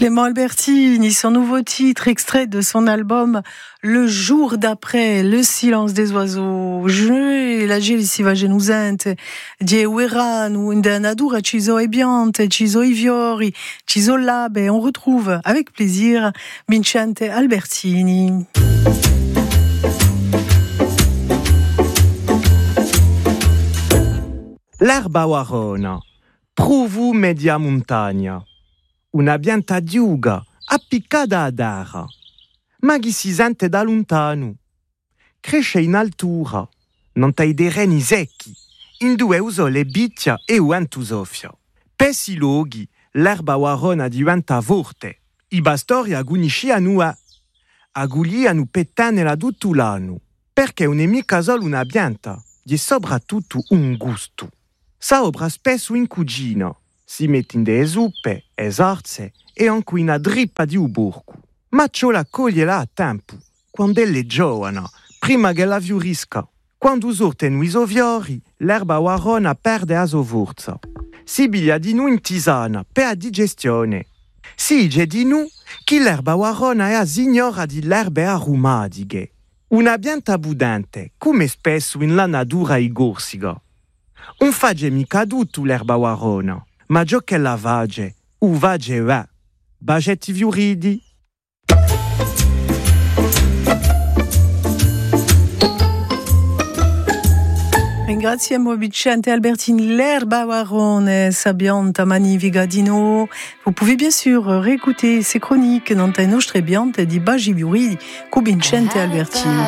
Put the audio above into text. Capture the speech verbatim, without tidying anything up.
Clément Albertini, son nouveau titre, extrait de son album Le jour d'après, Le silence des oiseaux. Je, la gel si va genusente, die ueran, ou de natura ci so e biante, ci so i fiori, ci so l'abe. On retrouve avec plaisir Vincente Albertini. L'erba warona, pruvu media montagna. Una bianta diuga, appiccata a terra, ma chi si sente da lontano. Cresce in altura, non tai dei reni secchi, in due uso le bicchia e uentu soffia. Pesi loghi, l'erba warona diventa forte, i bastori agunisciano a, aguliano pettanela tutto l'anno, perché non è mica solo una bianta, è soprattutto un gusto. Sa obra spesso in cugina, si mette in delle zuppe, esorze e anche una drippa di uburcu. Ma ciò la cogliela a tempo, quando è giovane, prima che la fiorisca. Quando sorten i soviori, l'erba warona perde la sua forza. Si biglia di noi in tisana per la digestione. Si dice di noi che l'erba warona è signora di erbe aromatiche. Una pianta budente, come spesso in la natura i gorsiga. Non fa mica tutto l'erba warona, ma ciò che la vage, o vage va. Bagetti fioridi. Ringraziamo Vincente Albertini, l'erba warone, sa bianta magnifica di noi. Vous pouvez bien sûr réécouter ces chroniques dans un autre biante di Bagi Fioridi con Vincente Albertini.